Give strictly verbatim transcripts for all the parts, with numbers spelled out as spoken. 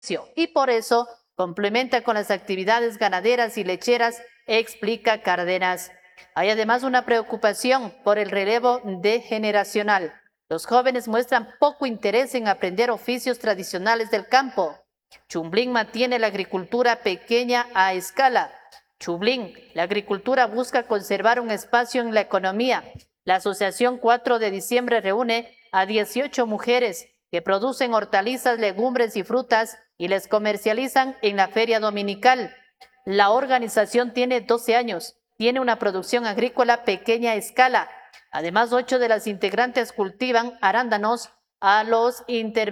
y por eso complementa con las actividades ganaderas y lecheras, explica Cárdenas. Hay además una preocupación por el relevo degeneracional. Los jóvenes muestran poco interés en aprender oficios tradicionales del campo. Chumblín mantiene la agricultura pequeña a escala. Chumblín, la agricultura busca conservar un espacio en la economía. La Asociación cuatro de diciembre reúne a dieciocho mujeres que producen hortalizas, legumbres y frutas y les comercializan en la feria dominical. La organización tiene doce años, tiene una producción agrícola pequeña escala. Además, ocho de las integrantes cultivan arándanos a los,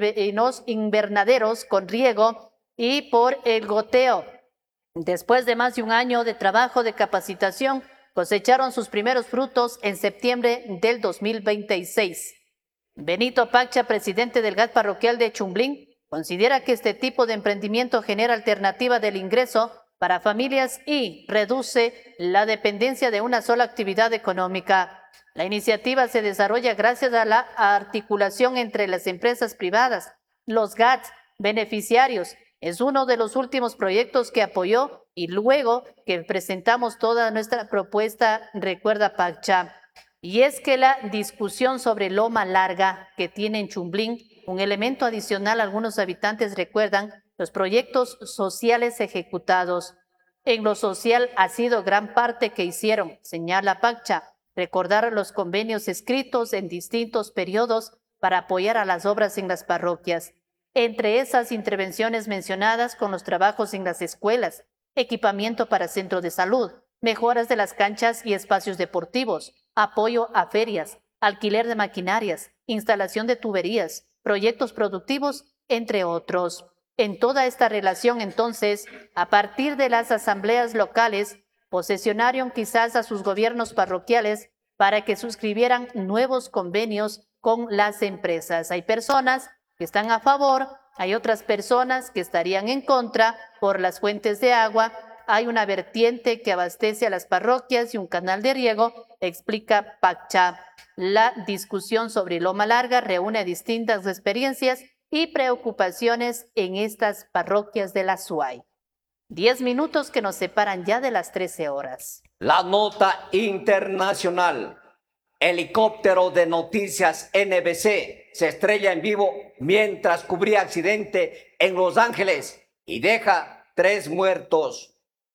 los invernaderos con riego y por el goteo. Después de más de un año de trabajo de capacitación, cosecharon sus primeros frutos en septiembre del dos mil veintiséis. Benito Paccha, presidente del G A T parroquial de Chumblín, considera que este tipo de emprendimiento genera alternativa del ingreso para familias y reduce la dependencia de una sola actividad económica. La iniciativa se desarrolla gracias a la articulación entre las empresas privadas, los G A T, beneficiarios. Es uno de los últimos proyectos que apoyó y luego que presentamos toda nuestra propuesta, recuerda Paccha. Y es que la discusión sobre Loma Larga que tiene en Chumblín, un elemento adicional, algunos habitantes recuerdan los proyectos sociales ejecutados. En lo social ha sido gran parte que hicieron, señala Paccha, recordar los convenios escritos en distintos periodos para apoyar a las obras en las parroquias. Entre esas intervenciones mencionadas con los trabajos en las escuelas, equipamiento para centros de salud, mejoras de las canchas y espacios deportivos, apoyo a ferias, alquiler de maquinarias, instalación de tuberías, proyectos productivos, entre otros. En toda esta relación, entonces, a partir de las asambleas locales, posesionaron quizás a sus gobiernos parroquiales para que suscribieran nuevos convenios con las empresas. Hay personas que están a favor, hay otras personas que estarían en contra por las fuentes de agua. Hay una vertiente que abastece a las parroquias y un canal de riego, explica Paccha. La discusión sobre Loma Larga reúne distintas experiencias y preocupaciones en estas parroquias de la Suay. Diez minutos que nos separan ya de las trece horas. La nota internacional. Helicóptero de Noticias N B C se estrella en vivo mientras cubría accidente en Los Ángeles y deja tres muertos.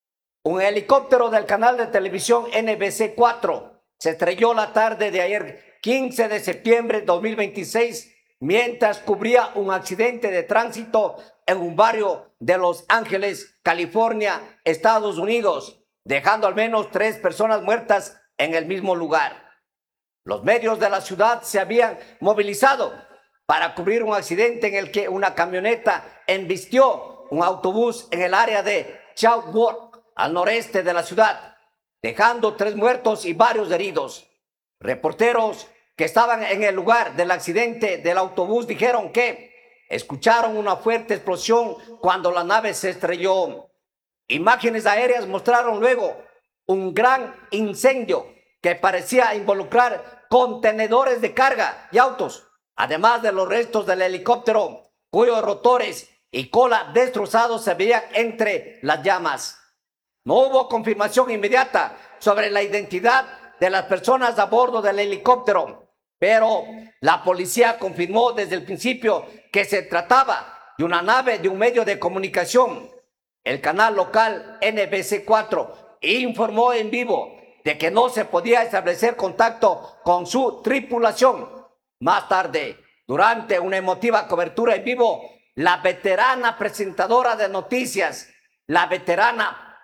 Un helicóptero del canal de televisión N B C cuatro se estrelló la tarde de ayer, quince de septiembre de dos mil veintiséis, mientras cubría un accidente de tránsito en un barrio de Los Ángeles, California, Estados Unidos, dejando al menos tres personas muertas en el mismo lugar. Los medios de la ciudad se habían movilizado para cubrir un accidente en el que una camioneta embistió un autobús en el área de Chalkwood, al noreste de la ciudad, dejando tres muertos y varios heridos. Reporteros que estaban en el lugar del accidente del autobús dijeron que escucharon una fuerte explosión cuando la nave se estrelló. Imágenes aéreas mostraron luego un gran incendio que parecía involucrar contenedores de carga y autos, además de los restos del helicóptero, cuyos rotores y cola destrozados se veían entre las llamas. No hubo confirmación inmediata sobre la identidad de las personas a bordo del helicóptero, pero la policía confirmó desde el principio que se trataba de una nave de un medio de comunicación. El canal local N B C cuatro informó en vivo de que no se podía establecer contacto con su tripulación. Más tarde, durante una emotiva cobertura en vivo, la veterana presentadora de noticias, la veterana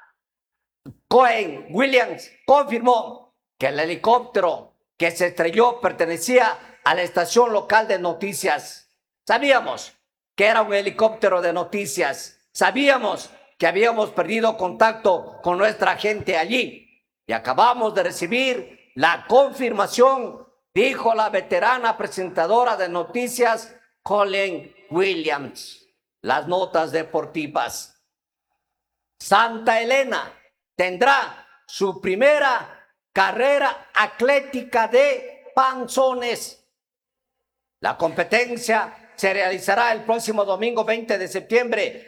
Cohen Williams, confirmó que el helicóptero que se estrelló pertenecía a la estación local de noticias. Sabíamos que era un helicóptero de noticias. Sabíamos que habíamos perdido contacto con nuestra gente allí. Y acabamos de recibir la confirmación, dijo la veterana presentadora de noticias, Colin Williams. Las notas deportivas. Santa Elena tendrá su primera carrera atlética de panzones. La competencia se realizará el próximo domingo veinte de septiembre